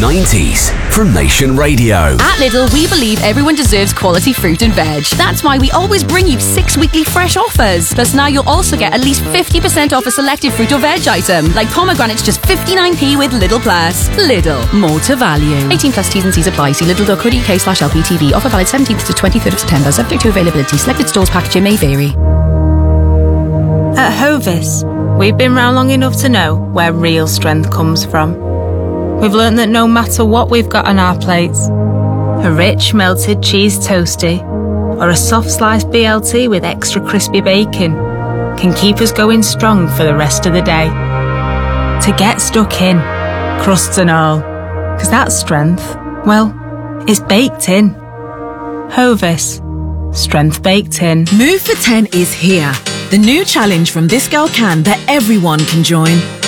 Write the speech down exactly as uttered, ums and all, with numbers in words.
nineties from Nation Radio. At Lidl, we believe everyone deserves quality fruit and veg. That's why we always bring you six weekly fresh offers. Plus now you'll also get at least fifty percent off a selected fruit or veg item, like pomegranates just fifty-nine p with Lidl Plus. Lidl, more to value. eighteen plus T's and C's apply. See lidl.co.uk slash LPTV. Offer valid seventeenth to twenty-third of September. Subject to availability. Selected stores packaging may vary. At Hovis, we've been round long enough to know where real strength comes from. We've learnt that no matter what we've got on our plates, a rich melted cheese toasty or a soft sliced B L T with extra crispy bacon can keep us going strong for the rest of the day. To get stuck in, crusts and all, because that strength, well, it's baked in. Hovis, strength baked in. Move for ten is here. The new challenge from This Girl Can that everyone can join.